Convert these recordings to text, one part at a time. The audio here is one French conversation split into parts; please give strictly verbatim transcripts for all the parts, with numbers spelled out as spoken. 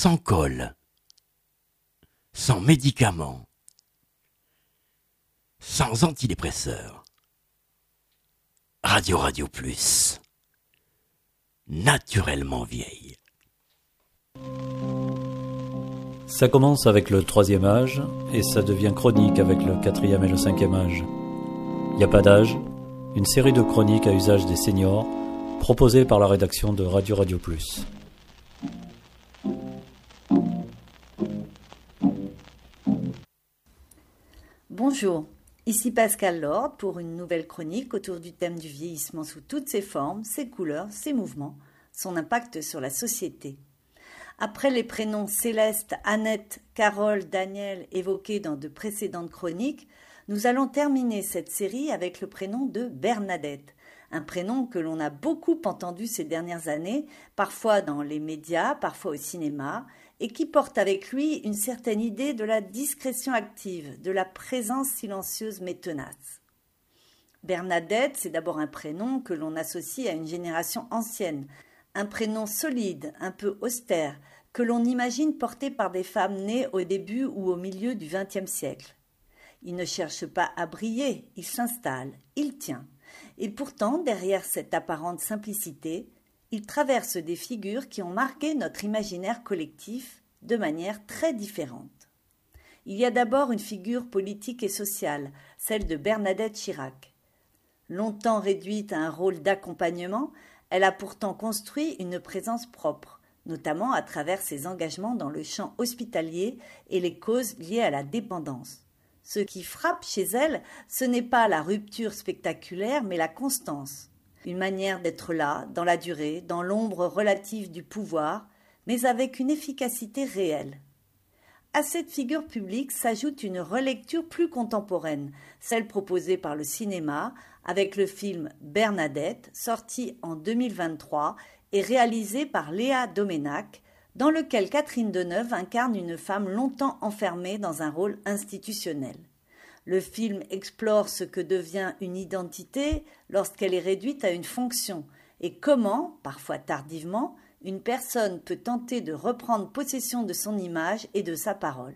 sans colle, sans médicaments, sans antidépresseurs. Radio Radio Plus, naturellement vieille. Ça commence avec le troisième âge et ça devient chronique avec le quatrième et le cinquième âge. Il n'y a pas d'âge, une série de chroniques à usage des seniors proposées par la rédaction de Radio Radio Plus. Bonjour, ici Pascal Lord pour une nouvelle chronique autour du thème du vieillissement sous toutes ses formes, ses couleurs, ses mouvements, son impact sur la société. Après les prénoms Céleste, Annette, Carole, Daniel évoqués dans de précédentes chroniques, nous allons terminer cette série avec le prénom de Bernadette, un prénom que l'on a beaucoup entendu ces dernières années, parfois dans les médias, parfois au cinéma, et qui porte avec lui une certaine idée de la discrétion active, de la présence silencieuse mais tenace. Bernadette, c'est d'abord un prénom que l'on associe à une génération ancienne, un prénom solide, un peu austère, que l'on imagine porté par des femmes nées au début ou au milieu du vingtième siècle. Il ne cherche pas à briller, il s'installe, il tient. Et pourtant, derrière cette apparente simplicité, il traverse des figures qui ont marqué notre imaginaire collectif de manière très différente. Il y a d'abord une figure politique et sociale, celle de Bernadette Chirac. Longtemps réduite à un rôle d'accompagnement, elle a pourtant construit une présence propre, notamment à travers ses engagements dans le champ hospitalier et les causes liées à la dépendance. Ce qui frappe chez elle, ce n'est pas la rupture spectaculaire, mais la constance. Une manière d'être là, dans la durée, dans l'ombre relative du pouvoir, mais avec une efficacité réelle. À cette figure publique s'ajoute une relecture plus contemporaine, celle proposée par le cinéma, avec le film Bernadette, sorti en deux mille vingt-trois et réalisé par Léa Doménac, dans lequel Catherine Deneuve incarne une femme longtemps enfermée dans un rôle institutionnel. Le film explore ce que devient une identité lorsqu'elle est réduite à une fonction et comment, parfois tardivement, une personne peut tenter de reprendre possession de son image et de sa parole.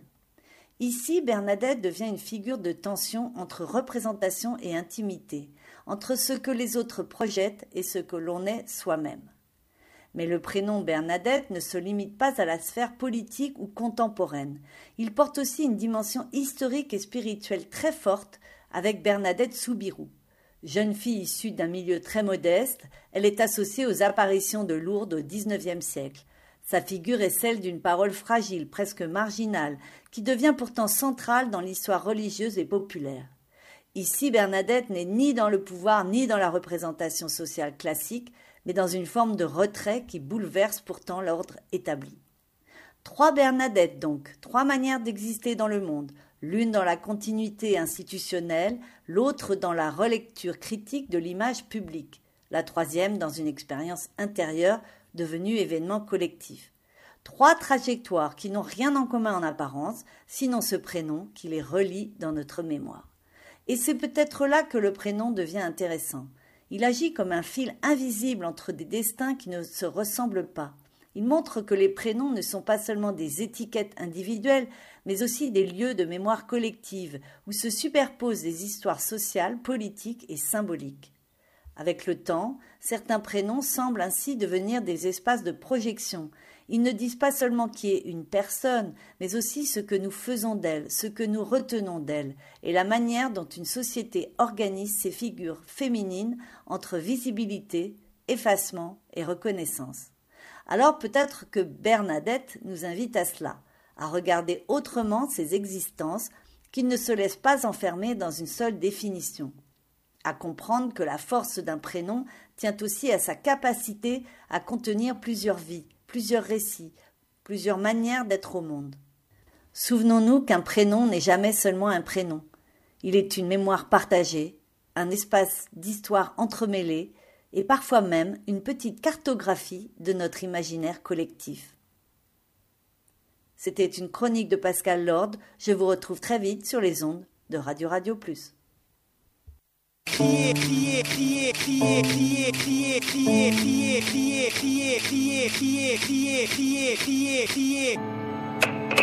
Ici, Bernadette devient une figure de tension entre représentation et intimité, entre ce que les autres projettent et ce que l'on est soi-même. Mais le prénom Bernadette ne se limite pas à la sphère politique ou contemporaine. Il porte aussi une dimension historique et spirituelle très forte avec Bernadette Soubirous. Jeune fille issue d'un milieu très modeste, elle est associée aux apparitions de Lourdes au dix-neuvième siècle. Sa figure est celle d'une parole fragile, presque marginale, qui devient pourtant centrale dans l'histoire religieuse et populaire. Ici, Bernadette n'est ni dans le pouvoir ni dans la représentation sociale classique, mais dans une forme de retrait qui bouleverse pourtant l'ordre établi. Trois Bernadettes donc, trois manières d'exister dans le monde, l'une dans la continuité institutionnelle, l'autre dans la relecture critique de l'image publique, la troisième dans une expérience intérieure devenue événement collectif. Trois trajectoires qui n'ont rien en commun en apparence, sinon ce prénom qui les relie dans notre mémoire. Et c'est peut-être là que le prénom devient intéressant. Il agit comme un fil invisible entre des destins qui ne se ressemblent pas. Il montre que les prénoms ne sont pas seulement des étiquettes individuelles, mais aussi des lieux de mémoire collective, où se superposent des histoires sociales, politiques et symboliques. Avec le temps, certains prénoms semblent ainsi devenir des espaces de projection. Ils ne disent pas seulement qui est une personne, mais aussi ce que nous faisons d'elle, ce que nous retenons d'elle, et la manière dont une société organise ses figures féminines entre visibilité, effacement et reconnaissance. Alors peut-être que Bernadette nous invite à cela, à regarder autrement ces existences qui ne se laissent pas enfermer dans une seule définition, à comprendre que la force d'un prénom tient aussi à sa capacité à contenir plusieurs vies, plusieurs récits, plusieurs manières d'être au monde. Souvenons-nous qu'un prénom n'est jamais seulement un prénom. Il est une mémoire partagée, un espace d'histoire entremêlée et parfois même une petite cartographie de notre imaginaire collectif. C'était une chronique de Pascal Lord. Je vous retrouve très vite sur les ondes de Radio Radio Plus. crier, crier, crier, crier, crier, crier, crier, crier, crier, crier, crier, crier, crier, crier, crier, crier.